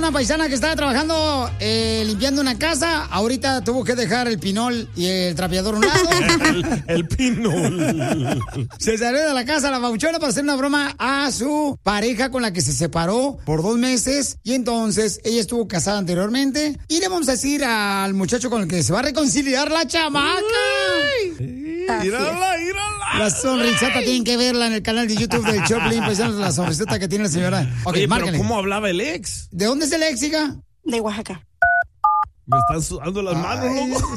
una paisana que estaba trabajando limpiando una casa. Ahorita tuvo que dejar el pinol y el trapeador a un lado. el pinol. Se salió de la casa la babuchona para hacer una broma a su pareja con la que se separó por 2 meses. Y entonces ella estuvo casada anteriormente. Y le vamos a decir al muchacho con el que se va a reconciliar la chamaca. ¡Mírala! La sonrisota tienen que verla en el canal de YouTube de Choplin, pues la sonrisota que tiene la señora. Okay, pero márcale. ¿cómo hablaba el ex? ¿De dónde es el ex, hija? De Oaxaca. Me están sudando las manos, loco.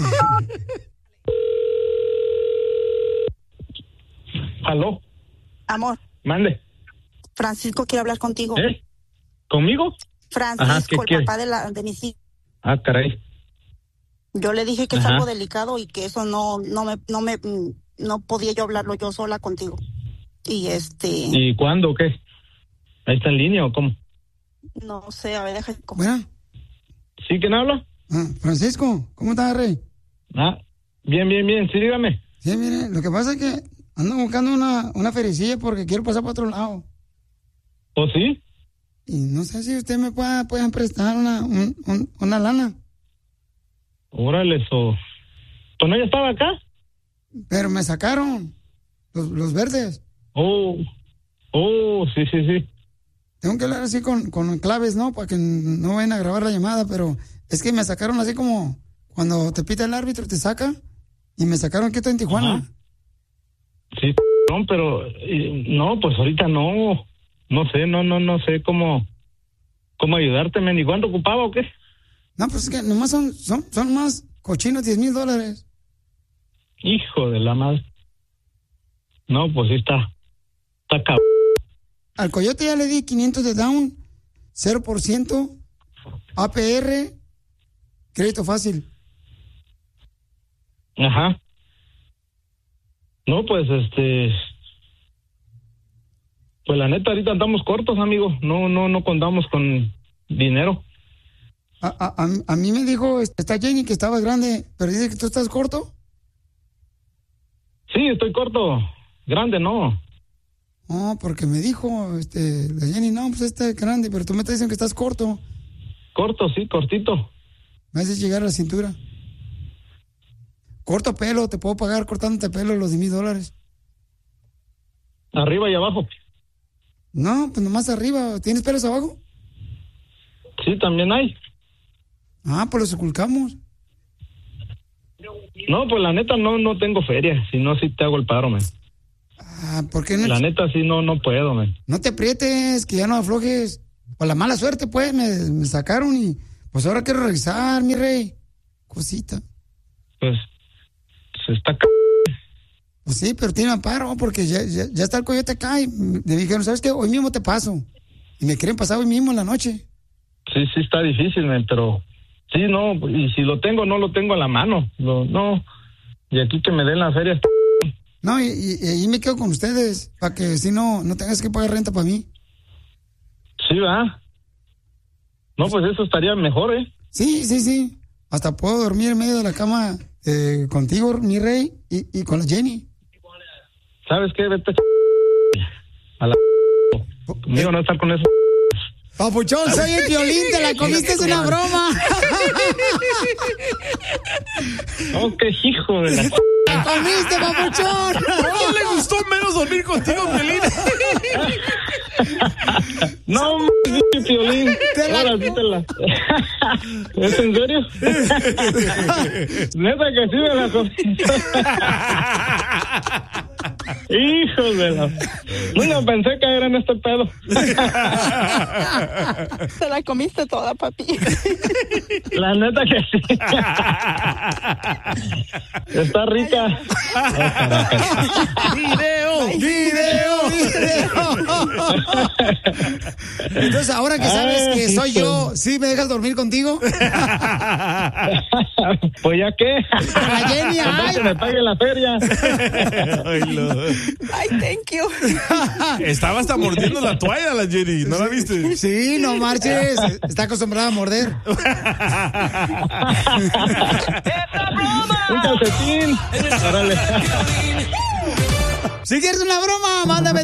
¿Aló? Amor. Mande. Francisco quiere hablar contigo. ¿Conmigo? Francisco, el papá de mis hijos. Ah, caray. Yo le dije que es algo delicado y que eso no podía yo hablarlo yo sola contigo. ¿Y cuándo o qué? ¿Ahí está en línea o cómo? No sé, a ver, deja. Bueno. ¿Sí? ¿Quién habla? Francisco, ¿cómo estás, Rey? Bien, sí, dígame. Sí, mire, lo que pasa es que ando buscando una feriecilla porque quiero pasar para otro lado. ¿Oh, sí? Y no sé si usted me pueda prestar una lana. Órale, eso. ¿Tú no ya estaba acá? Pero me sacaron los verdes. Oh, sí. Tengo que hablar así con claves, ¿no? Para que no vayan a grabar la llamada, pero es que me sacaron así como cuando te pita el árbitro, te saca, y me sacaron aquí en Tijuana. Ajá. Sí, no, pero no, pues ahorita no sé cómo ayudarte, men. ¿Y cuánto ocupaba o qué? No, pues es que nomás son más cochinos $10,000. Hijo de la madre. No, pues sí está cabrón. Al coyote ya le di 500 de down, 0%, APR, crédito fácil. Ajá. No, pues pues la neta ahorita andamos cortos, amigo. No contamos con dinero. A mí me dijo esta Jenny que estaba grande, pero dice que tú estás corto. Sí, estoy corto. Grande, no. No, porque me dijo la Jenny, no, pues es grande, pero tú me estás diciendo que estás corto. Corto, sí, cortito. Me haces llegar a la cintura. Corto pelo, te puedo pagar cortándote pelo los $10,000. ¿Arriba y abajo? No, pues nomás arriba. ¿Tienes pelos abajo? Sí, también hay. Pues los ocultamos. No, pues la neta no tengo feria. Si no, sí te hago el paro, man. ¿Por qué no? La neta sí no puedo, man. No te aprietes, que ya no aflojes. Por la mala suerte, pues, me sacaron y pues ahora quiero regresar, mi rey. Cosita. Pues está Pues sí, pero tiene amparo porque ya está el coyote acá y me dijeron, ¿sabes qué? Hoy mismo te paso. Y me quieren pasar hoy mismo en la noche. Sí está difícil, man, pero sí, no, y si lo tengo, no lo tengo a la mano. No, y aquí que me den la feria. No, y ahí me quedo con ustedes, para que si no tengas que pagar renta para mí. Sí, ¿va? No, pues eso estaría mejor, ¿eh? Sí. Hasta puedo dormir en medio de la cama contigo, mi rey, y con la Jenny. ¿Sabes qué? Vete a la... Conmigo no estar con eso. Papuchón, soy el Piolín, te la comiste, es una broma. Oh, qué hijo de la... ¡La comiste, papuchón! ¿No le gustó menos dormir contigo, Piolín? No, Piolín. Ahora sí te la... ¿Es en serio? Neta que sí me la comí. Hijo de la... Nunca pensé caer en este pedo. Se la comiste toda, papi. La neta que sí. Está rica. ¡Video! Entonces, ahora que sabes que soy yo, ¿sí me dejas dormir contigo? Pues ya qué. La Jenny, ay. Que me pague la feria. Ay, thank you. Estaba hasta mordiendo la toalla la Jenny, ¿no la viste? Sí, no marches. Está acostumbrada a morder. Un calcetín. Órale. Si quieres una broma, mándame